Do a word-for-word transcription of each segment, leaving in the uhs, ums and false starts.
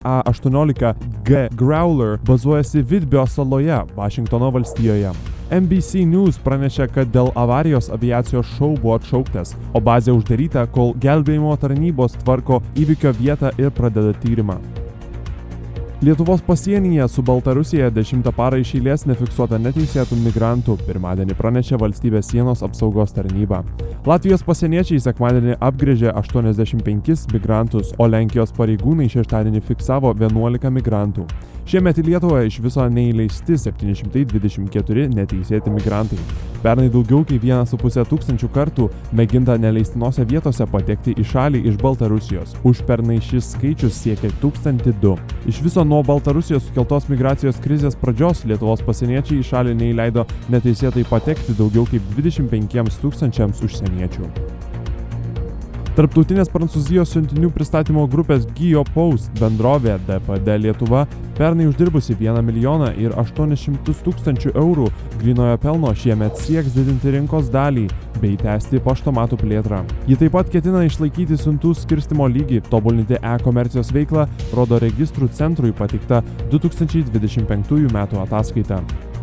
A aštuoniolika G Growler bazuojasi Whidbey saloje, Vašingtono valstijoje. N B C News pranešė, kad dėl avarijos aviacijos šou buvo atšauktas, o bazė uždaryta, kol gelbėjimo tarnybos tvarko įvykio vietą ir pradeda tyrimą. Lietuvos pasienyje su Baltarusija dešimtą parą iš eilės nefiksuota neteisėtų migrantų, pirmadienį pranešė valstybės sienos apsaugos tarnyba. Latvijos pasieniečiai sekmadienį apgręžė aštuoniasdešimt penkis migrantus, o Lenkijos pareigūnai šeštadienį fiksavo vienuolika migrantų. Šiemet į Lietuvą iš viso neįleisti septyni šimtai dvidešimt keturi neteisėti migrantai. Pernai daugiau kaip vienas su pusė tūkstančių kartų mėginta neleistinose vietose patekti į šalį iš Baltarusijos. Užpernai šis skaičius siekia tūkstantį du. Iš viso nuo Baltarusijos sukeltos migracijos krizės pradžios Lietuvos pasieniečiai į šalį neįleido neteisėtai patekti daugiau kaip dvidešimt penkiems tūkstančiams užsieniečių. Tarptautinės Prancūzijos siuntinių pristatymo grupės Gio Post bendrovė D P D Lietuva pernai uždirbusi vieną milijoną ir aštuonis šimtus tūkstančių eurų grynojo pelno šiemet sieks didinti rinkos dalį bei tęsti paštomatų plėtrą. Ji taip pat ketina išlaikyti siuntų skirstymo lygį, tobulinti e-komercijos veiklą, rodo registrų centrui pateikta du tūkstančiai dvidešimt penktųjų metų ataskaita.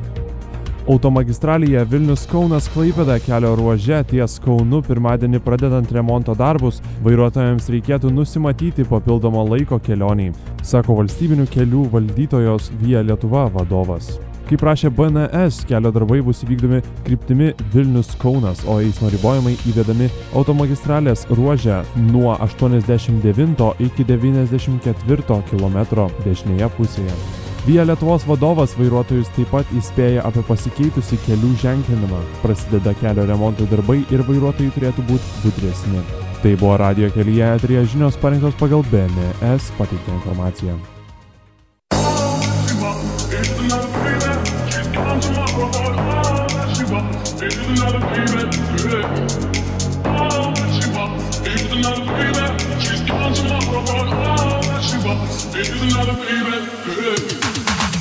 Automagistralėje Vilnius-Kaunas-Klaipėda kelio ruože ties Kaunu pirmadienį pradedant remonto darbus, vairuotojams reikėtų nusimatyti papildomo laiko kelioniai, sako valstybinių kelių valdytojos Via Lietuva vadovas. Kaip prašė B N S, kelio darbai bus įvykdomi kryptimi Vilnius-Kaunas, o eismo ribojimai įvedami automagistralės ruože nuo aštuoniasdešimt devinto iki devyniasdešimt ketvirto kilometro dešinėje pusėje. Via Lietuvos vadovas vairuotojus taip pat įspėja apie pasikeitusį kelių ženklinimą. Prasideda kelio remonto darbai ir vairuotojai turėtų būti budresni. Tai buvo radijo kelyje eteryje žinios parinktos pagal B N S pateiktą informaciją. She's